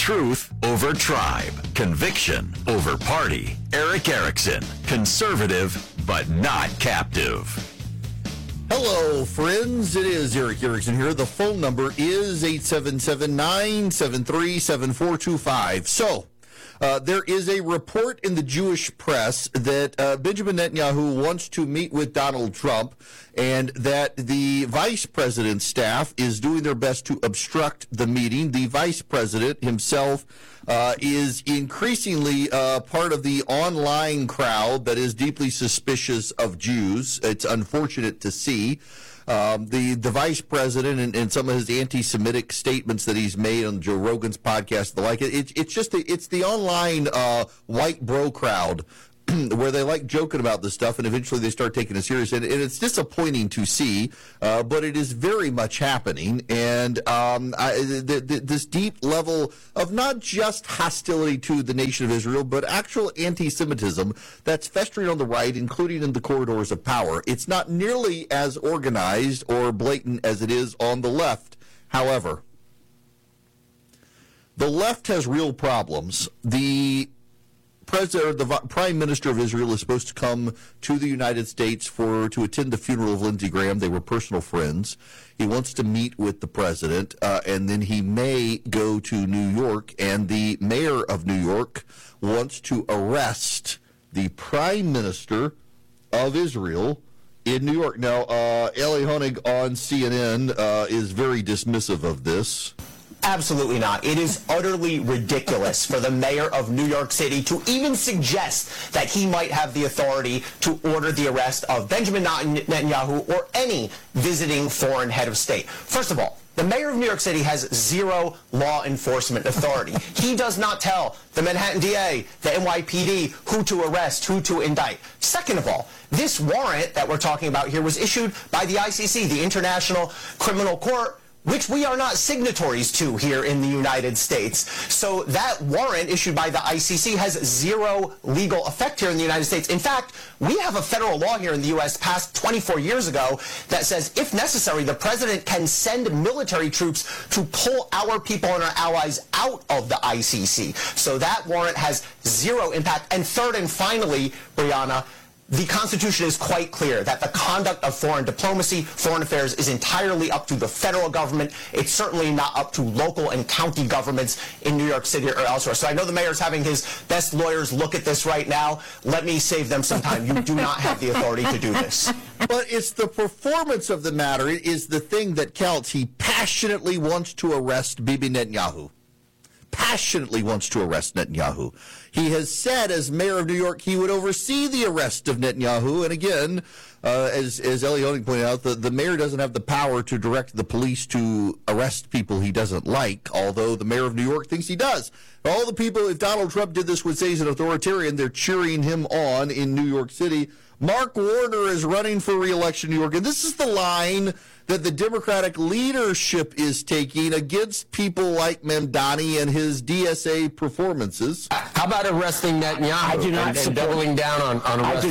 Truth over tribe. Conviction over party. Erick Erickson. Conservative, but not captive. Hello, friends. It is Erick Erickson here. The phone number is 877-973-7425. So, there is a report in the Jewish press that Benjamin Netanyahu wants to meet with Donald Trump and that the vice president's staff is doing their best to obstruct the meeting. The vice president himself is increasingly part of the online crowd that is deeply suspicious of Jews. It's unfortunate to see. The vice president and some of his anti-Semitic statements that he's made on Joe Rogan's podcast, the like, it's the online white bro crowd where they like joking about this stuff and eventually they start taking it serious. And it's disappointing to see, but it is very much happening. And this deep level of not just hostility to the nation of Israel, but actual anti-Semitism that's festering on the right, including in the corridors of power. It's not nearly as organized or blatant as it is on the left. However, the left has real problems. The Prime Minister of Israel is supposed to come to the United States to attend the funeral of Lindsey Graham. They were personal friends. He wants to meet with the president, and then he may go to New York, and the mayor of New York wants to arrest the Prime Minister of Israel in New York. Now, Eli Honig on CNN is very dismissive of this. Absolutely not. It is utterly ridiculous for the mayor of New York City to even suggest that he might have the authority to order the arrest of Benjamin Netanyahu or any visiting foreign head of state. First of all, the mayor of New York City has zero law enforcement authority. He does not tell the Manhattan DA, the NYPD, who to arrest, who to indict. Second of all, this warrant that we're talking about here was issued by the ICC, the International Criminal Court, which we are not signatories to here in the United States. So that warrant issued by the ICC has zero legal effect here in the United States. In fact, we have a federal law here in the U.S. passed 24 years ago that says, if necessary, the president can send military troops to pull our people and our allies out of the ICC. So that warrant has zero impact. And third and finally, Brianna, the Constitution is quite clear that the conduct of foreign diplomacy, foreign affairs, is entirely up to the federal government. It's certainly not up to local and county governments in New York City or elsewhere. So I know the mayor's having his best lawyers look at this right now. Let me save them some time. You do not have the authority to do this. But it's the performance of the matter is the thing that counts. He passionately wants to arrest Bibi Netanyahu. Passionately wants to arrest Netanyahu. He has said, as mayor of New York, he would oversee the arrest of Netanyahu. And again, as Eli Honig pointed out, the mayor doesn't have the power to direct the police to arrest people he doesn't like, although the mayor of New York thinks he does. All the people, if Donald Trump did this, would say he's an authoritarian. They're cheering him on in New York City. Mark Warner is running for re-election in New York, and this is the line that the Democratic leadership is taking against people like Mamdani and his DSA performances. How about arresting Netanyahu? I do not support, doubling down on arresting.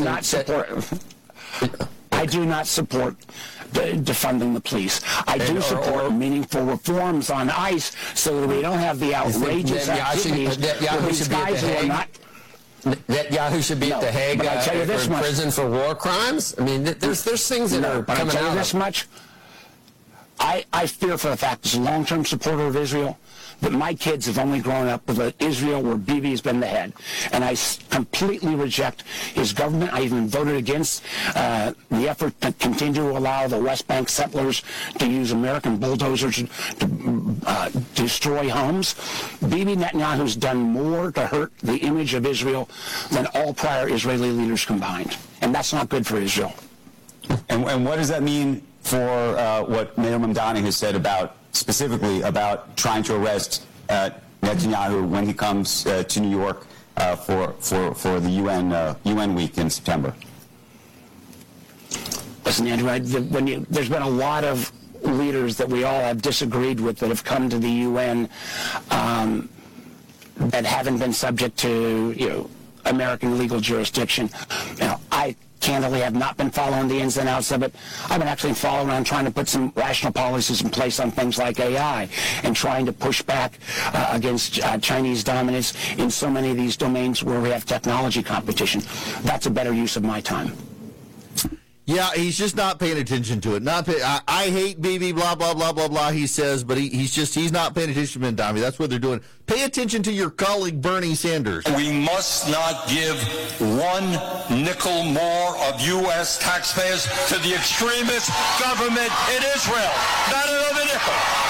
I do not support defunding the police. I do support meaningful reforms on ICE so that we don't have the outrageous activities Netanyahu should be at the Hague. Netanyahu should be at the Hague in prison for war crimes. I mean, there's things that are coming out. This much. I fear for the fact, as a long-term supporter of Israel, that my kids have only grown up with Israel where Bibi has been the head. And I completely reject his government. I even voted against the effort to continue to allow the West Bank settlers to use American bulldozers to destroy homes. Bibi Netanyahu's done more to hurt the image of Israel than all prior Israeli leaders combined. And that's not good for Israel. And what does that mean for what Mayor Mamdani has said specifically about trying to arrest Netanyahu when he comes to New York for the UN week in September? Listen, Andrew, there's been a lot of leaders that we all have disagreed with that have come to the UN that haven't been subject to American legal jurisdiction. I candidly have not been following the ins and outs of it. I've been actually following around trying to put some rational policies in place on things like AI and trying to push back against Chinese dominance in so many of these domains where we have technology competition. That's a better use of my time. Yeah, he's just not paying attention to it. I hate Bibi, blah, blah, blah, blah, blah, he says, but he's not paying attention to Mamdani. That's what they're doing. Pay attention to your colleague, Bernie Sanders. We must not give one nickel more of U.S. taxpayers to the extremist government in Israel. Not another nickel.